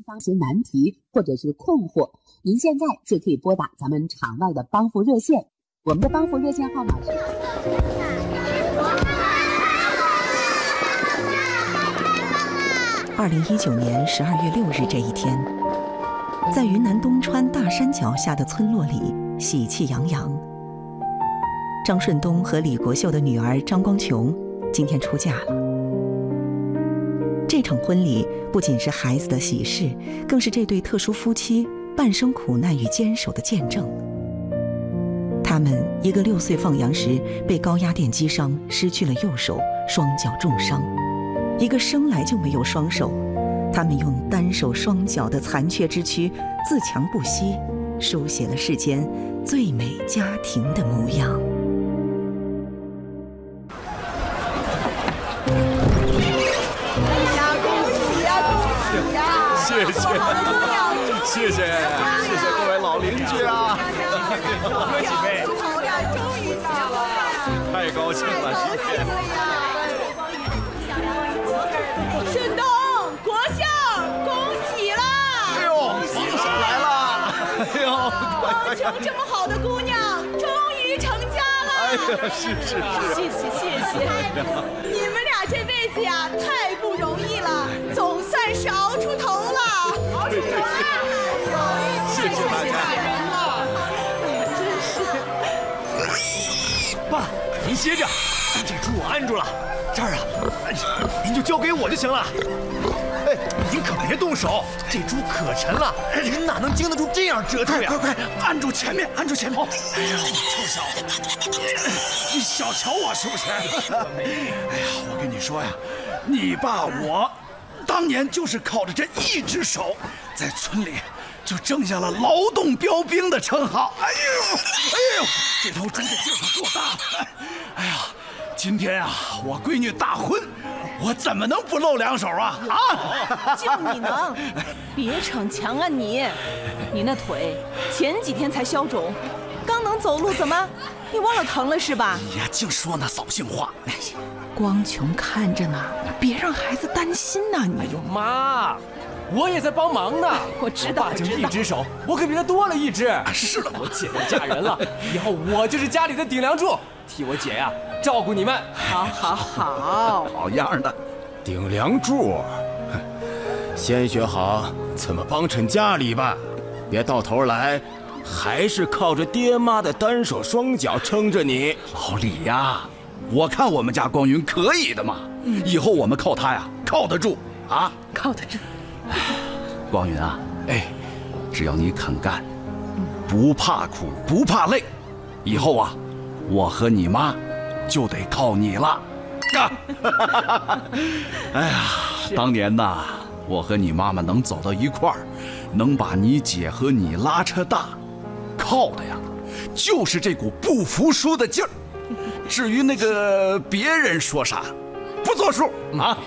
方些难题或者是困惑，您现在就可以拨打咱们场外的帮扶热线，我们的帮扶热线号码是 2019年12月6日这一天，在云南东川大山脚下的村落里喜气洋洋。张顺东和李国秀的女儿张光琼今天出嫁了。这场婚礼不仅是孩子的喜事，更是这对特殊夫妻半生苦难与坚守的见证。他们一个6岁放羊时被高压电击伤，失去了右手，双脚重伤；一个生来就没有双手，他们用单手双脚的残缺之躯自强不息，书写了世间最美家庭的模样。 谢谢各位老邻居啊！ 喝几杯。终于结了， 太高兴了！ 顺东、国秀，恭喜啦！ 哎呦，皇上来了！哎呦， 光琼这么好的姑娘，终于成家了！ 哎呀，是。 谢谢。你们俩这辈子呀，太不容易了，总算是熬出头了。 谢谢大家。 爸，您歇着，这猪我按住了，这儿啊，您就交给我就行了。哎，您可别动手，这猪可沉了，您哪能经得住这样折腾呀？ 快，按住前面！ 好， 哎呀，臭小子，你小瞧我是不是？哎呀，我跟你说呀，你爸我当年就是靠着这一只手，在村里就挣下了劳动标兵的称号。哎呦，这头猪的劲儿可够大的。哎呀，今天啊，我闺女大婚，我怎么能不露2手啊？ 就你能，别逞强啊你！你那腿前几天才消肿，刚能走路，怎么？你忘了疼了是吧？ 哎呀，净说那扫兴话。 光琼看着呢，别让孩子担心呐你。 哎呦妈！我也在帮忙呢， 我知道， 爸就一只手，我可比他多了一只。 是了， 我姐要嫁人了，以后我就是家里的顶梁柱，替我姐呀照顾你们。 好样的， 顶梁柱，先学好怎么帮衬家里吧，别到头来还是靠着爹妈的单手双脚撑着你。 老李呀，我看我们家光云可以的嘛，以后我们靠他呀，靠得住啊， 靠得住。 光云啊，只要你肯干，不怕苦不怕累，以后啊，我和你妈就得靠你了。哎呀，当年呐，我和你妈妈能走到一块儿，能把你姐和你拉扯大，靠的呀，就是这股不服输的劲儿。至于那个别人说啥，不作数啊！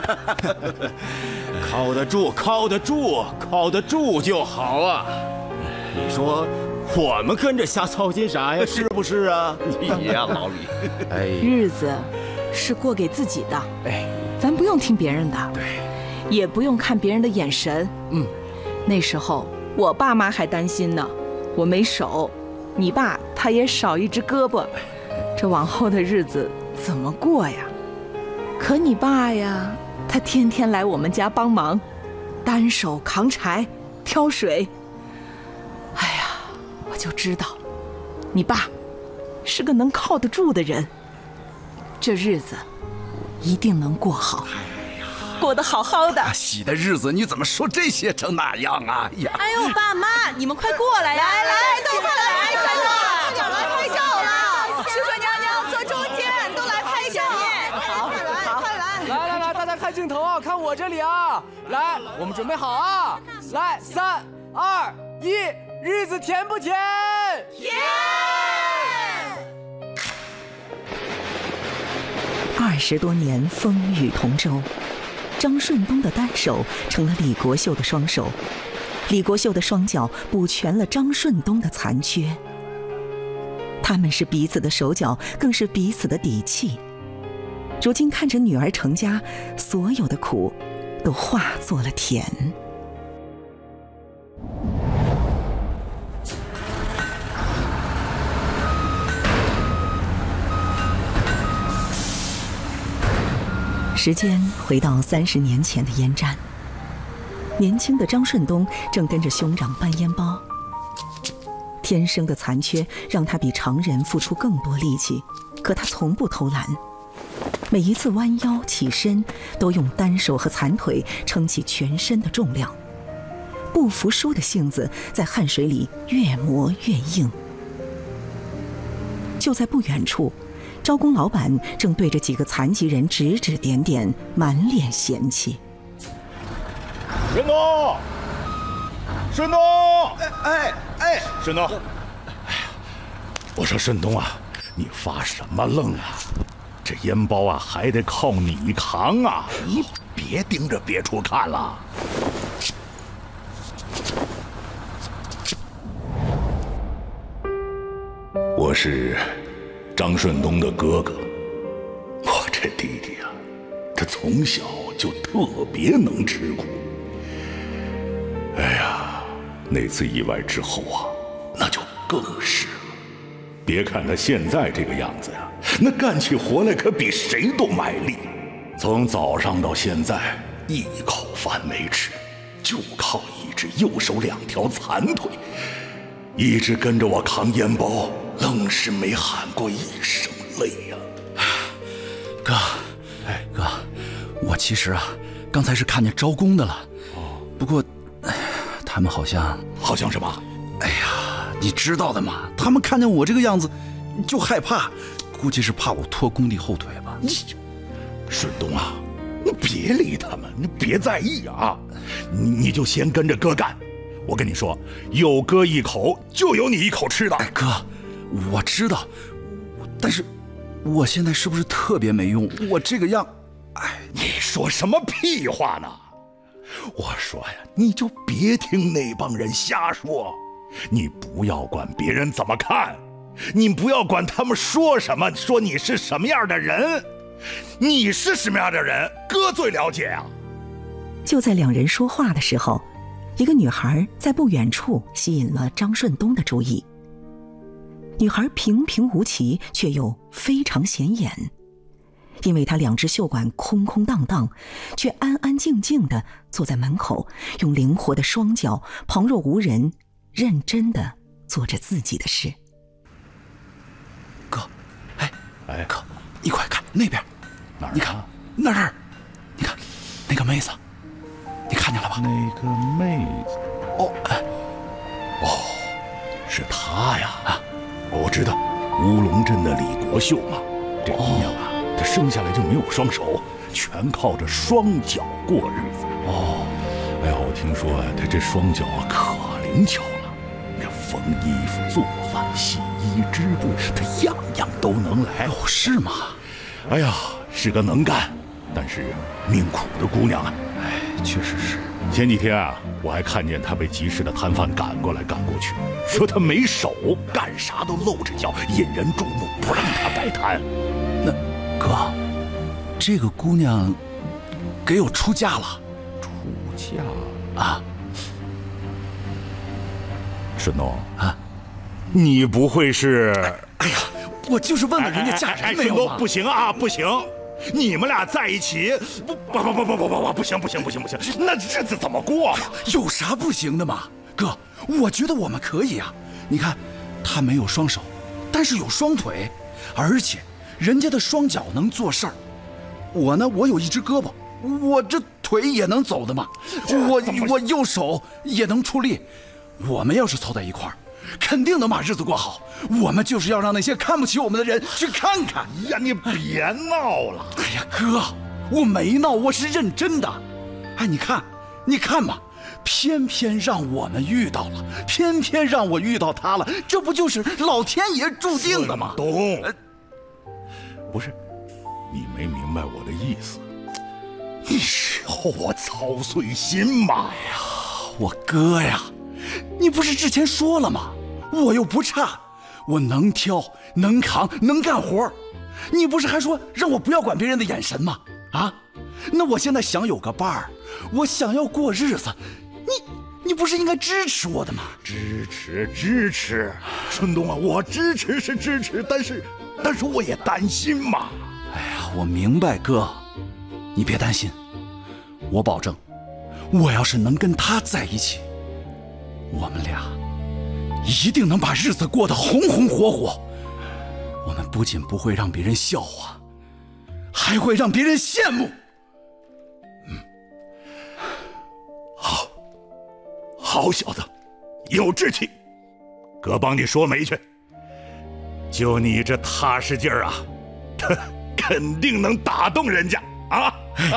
靠得住就好啊！你说我们跟着瞎操心啥呀？是不是啊？ 你呀，老李， 日子是过给自己的，咱不用听别人的， 对， 也不用看别人的眼神。那时候我爸妈还担心呢，我没手，你爸他也少一只胳膊，这往后的日子怎么过呀？可你爸呀，他天天来我们家帮忙，单手扛柴挑水。哎呀，我就知道你爸是个能靠得住的人，这日子一定能过好，过得好好的。 喜的日子你怎么说这些成那样啊？ 哎呦，爸妈，你们快过来呀！来，都快来，快来拍照了！叔叔娘娘坐中间，都来拍照。好，快来！ 来，大家看镜头啊，看我这里啊！来，我们准备好啊！来，3、2、1，日子甜不甜？ 甜 ！20多年风雨同舟，张顺东的单手成了李国秀的双手，李国秀的双脚补全了张顺东的残缺。他们是彼此的手脚，更是彼此的底气。如今看着女儿成家，所有的苦都化作了甜。 时间回到30年前的烟站，年轻的张顺东正跟着兄长搬烟包。天生的残缺让他比常人付出更多力气，可他从不偷懒。每一次弯腰起身，都用单手和残腿撑起全身的重量。不服输的性子在汗水里越磨越硬。就在不远处，招工老板正对着几个残疾人指指点点，满脸嫌弃。 顺东，顺东，顺东，我说顺东啊，你发什么愣啊？这烟包啊还得靠你扛啊！你别盯着别处看了。我是张顺东的哥哥，我这弟弟啊，他从小就特别能吃苦。哎呀，那次意外之后啊，那就更是了。别看他现在这个样子呀，那干起活来可比谁都卖力。从早上到现在，一口饭没吃，就靠一只右手2条残腿，一直跟着我扛烟包，愣是没喊过一声累呀。 哥，哥，我其实啊，刚才是看见招工的了。不过，他们好像什么？ 哎呀，你知道的嘛，他们看见我这个样子就害怕，估计是怕我拖工地后腿吧。 顺东啊，你别理他们，你别在意啊，你就先跟着哥干。我跟你说，有哥一口就有你一口吃的。 哎，哥，我知道，但是我现在是不是特别没用？我这个样，哎， 你说什么屁话呢？我说呀，你就别听那帮人瞎说，你不要管别人怎么看，你不要管他们说什么，说你是什么样的人，你是什么样的人，哥最了解啊。 就在两人说话的时候，一个女孩在不远处吸引了张顺东的注意。女孩平平无奇，却又非常显眼，因为她2只袖管空空荡荡，却安安静静地坐在门口，用灵活的双脚旁若无人，认真地做着自己的事。 哥，哎，哥，你快看那边， 哪儿？ 你看那儿，你看那个妹子，你看见了吧？ 那个妹子，是她呀！啊，我知道，乌龙镇的李国秀嘛。这姑娘啊，她生下来就没有双手，全靠着双脚过日子。哎呀，我听说啊，她这双脚啊可灵巧了，那缝衣服、做饭、洗衣、织布，她样样都能来。 是吗？ 哎呀，是个能干，但是命苦的姑娘啊。 哎，确实是。 前几天啊，我还看见她被集市的摊贩赶过来赶过去，说她没手，干啥都露着脚，引人注目，不让她摆摊。 那哥，这个姑娘给我出嫁了。 出嫁啊？ 顺东啊，你不会是？ 哎呀，我就是问问人家嫁人没有吗？ 不行啊，不行！你们俩在一起，不行，那日子怎么过？ 有啥不行的嘛？哥，我觉得我们可以啊。你看，他没有双手，但是有双腿，而且人家的双脚能做事儿。我呢，我有一只胳膊，我这腿也能走的嘛。我右手也能出力。我们要是凑在一块儿，肯定能把日子过好。我们就是要让那些看不起我们的人去看看。 呀，你别闹了！ 哎呀，哥，我没闹，我是认真的。哎，你看嘛，偏偏让我们遇到了，偏偏让我遇到他了，这不就是老天爷注定的吗？ 东，不是，你没明白我的意思。你是要我操碎心吗？ 哎呀，我哥呀，你不是之前说了吗？我又不差，我能挑能扛能干活，你不是还说让我不要管别人的眼神吗？啊，那我现在想有个伴儿，我想要过日子，你不是应该支持我的吗？ 支持，顺东啊，我支持是支持，但是我也担心嘛。 哎呀，我明白哥， 你别担心，我保证，我要是能跟他在一起，我们俩一定能把日子过得红红火火。我们不仅不会让别人笑话，还会让别人羡慕。 好小子，有志气，哥帮你说媒去。就你这踏实劲儿啊，肯定能打动人家啊！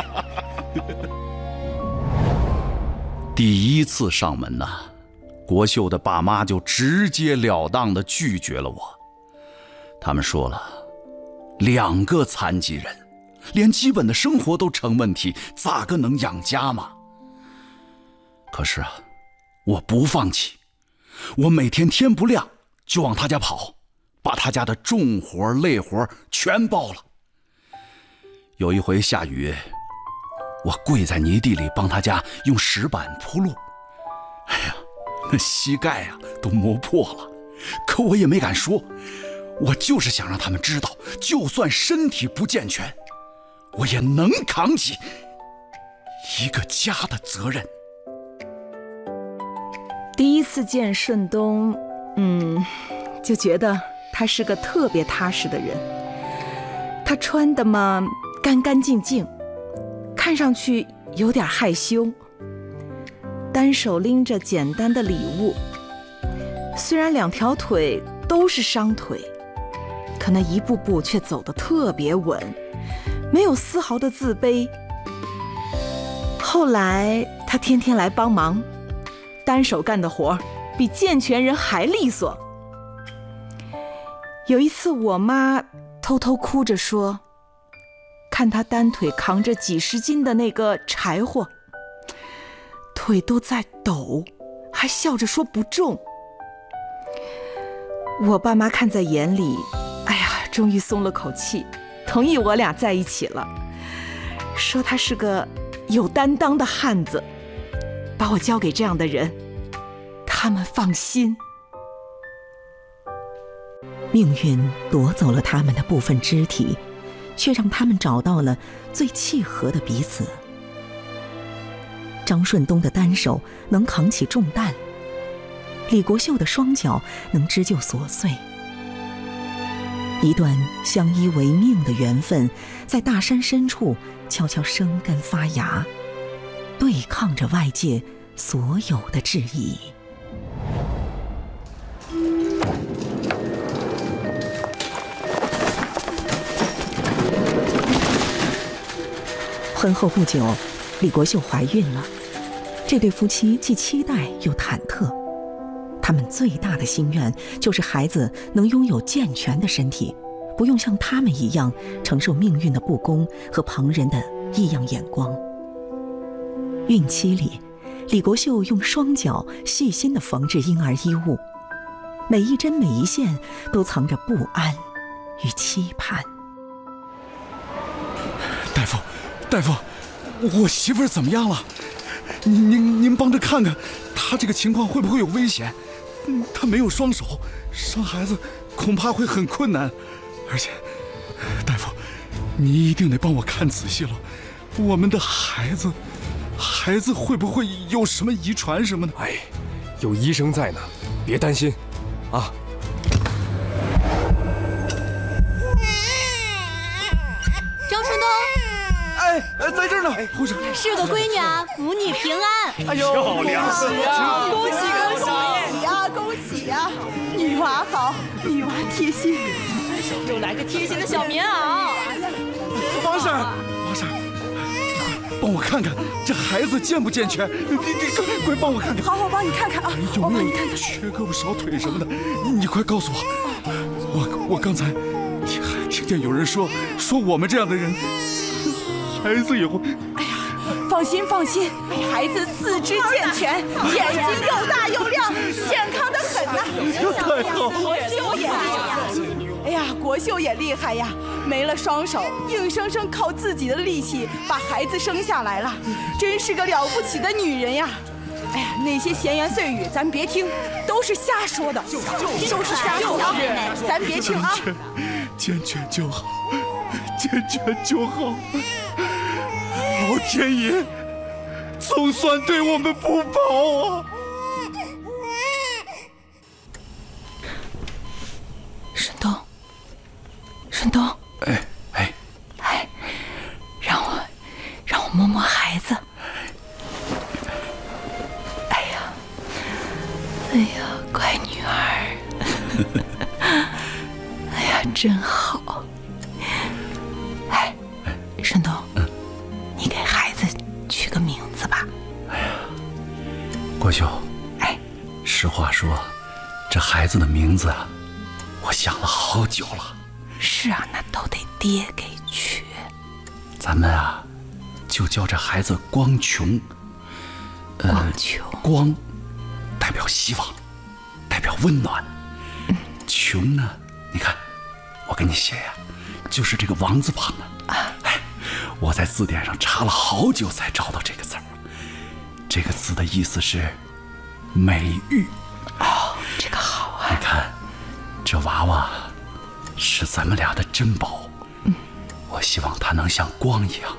第一次上门呐，国秀的爸妈就直截了当地拒绝了我。他们说了，2个残疾人，连基本的生活都成问题，咋个能养家嘛？可是啊，我不放弃，我每天天不亮就往他家跑，把他家的重活累活全包了。有一回下雨，我跪在泥地里帮他家用石板铺路，哎呀，那膝盖啊都磨破了，可我也没敢说，我就是想让他们知道，就算身体不健全，我也能扛起一个家的责任。 第一次见顺东，就觉得他是个特别踏实的人。他穿的嘛干干净净，看上去有点害羞，单手拎着简单的礼物。虽然2条腿都是伤腿，可那一步步却走得特别稳，没有丝毫的自卑。后来他天天来帮忙，单手干的活比健全人还利索。有一次我妈偷偷哭着说，看他单腿扛着几10斤的那个柴火，腿都在抖，还笑着说不重。我爸妈看在眼里，哎呀，终于松了口气，同意我俩在一起了，说他是个有担当的汉子，把我交给这样的人，他们放心。 命运夺走了他们的部分肢体，却让他们找到了最契合的彼此。张顺东的单手能扛起重担，李国秀的双脚能织就琐碎。一段相依为命的缘分，在大山深处悄悄生根发芽，对抗着外界所有的质疑。婚后不久，李国秀怀孕了。这对夫妻既期待又忐忑，他们最大的心愿就是孩子能拥有健全的身体，不用像他们一样承受命运的不公和旁人的异样眼光。孕期里，李国秀用双脚细心地缝制婴儿衣物，每一针每一线都藏着不安与期盼。 大夫，我媳妇儿怎么样了？您帮着看看，她这个情况会不会有危险？她没有双手，生孩子恐怕会很困难。而且，大夫，你一定得帮我看仔细了，我们的孩子会不会有什么遗传什么的？ 哎，有医生在呢，别担心，啊。 张顺东。 在这儿呢，护士。 是个闺女啊，母女平安。 哎呦，漂亮！ 恭喜呀！女娃好，女娃贴心。 又来个贴心的小棉袄。 王婶，帮我看看这孩子健不健全？你快帮我看看。 好，我帮你看看啊。 有没有缺胳膊少腿什么的？你快告诉我。我刚才听见有人说我们这样的人。孩子也会。 哎呀，放心，孩子四肢健全，眼睛又大又亮，健康得很呐。 太好了！ 国秀也厉害。哎呀，国秀也厉害呀，没了双手，硬生生靠自己的力气把孩子生下来了，真是个了不起的女人呀。哎呀，那些闲言碎语咱别听，都是瞎说的，都是瞎说的，咱别听啊。 健全就好，健全就好。 老天爷总算对我们不薄啊！ 顺东， 哎， 让我摸摸孩子。哎呀，乖女儿，哎呀，真好。顺东，你给孩子取个名字吧。 国秀，实话说，这孩子的名字啊，我想了好久了。 是啊，那都得爹给取。 咱们啊，就叫这孩子光琼。 光琼， 光代表希望，代表温暖。琼呢，你看，我给你写呀，就是这个王字旁的。我在字典上查了好久才找到这个字儿。这个字的意思是美玉。 这个好啊！ 你看，这娃娃是咱们俩的珍宝。我希望他能像光一样